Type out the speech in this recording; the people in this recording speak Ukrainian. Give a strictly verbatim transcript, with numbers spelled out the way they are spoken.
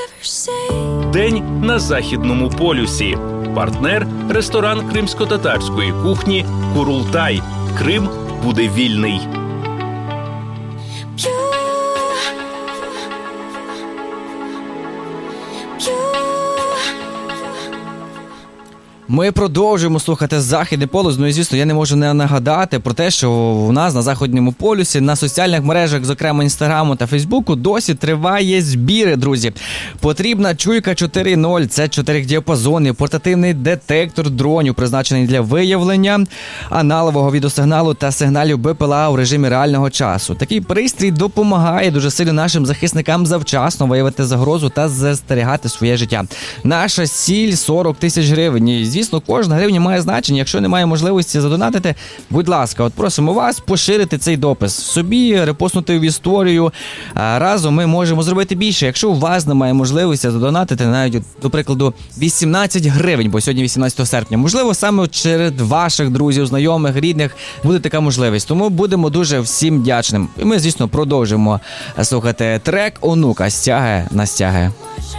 День на Західному полюсі. Партнер – ресторан кримсько-татарської кухні «Курултай». Крим буде вільний. Ми продовжуємо слухати Західний полюс. Ну і, звісно, я не можу не нагадати про те, що у нас на Західному полюсі, на соціальних мережах, зокрема Інстаграму та Фейсбуку, досі триває збіри, друзі. Потрібна чуйка чотири нуль, це чотиридіапазонний портативний детектор дронів, призначений для виявлення аналогового відеосигналу та сигналів БПЛА у режимі реального часу. Такий пристрій допомагає дуже сильно нашим захисникам завчасно виявити загрозу та застерігати своє життя. Наша ціль – сорок тисяч гривень. І, звісно, кожна гривня має значення. Якщо немає можливості задонатити, будь ласка, от просимо вас поширити цей допис собі, репостнути в історію. Разом ми можемо зробити більше. Якщо у вас немає можливості задонатити навіть, до прикладу, вісімнадцять гривень, бо сьогодні вісімнадцятого серпня, можливо, саме серед ваших друзів, знайомих, рідних буде така можливість. Тому будемо дуже всім вдячним. І ми, звісно, продовжимо слухати трек «Онука» «Стягає на стягає».